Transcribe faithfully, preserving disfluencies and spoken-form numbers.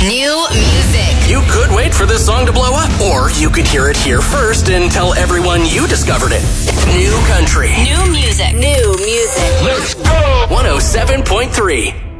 New music. You could wait for this song to blow up, or you could hear it here first and tell everyone you discovered it. New country. New music. New music. Let's go! one oh seven point three.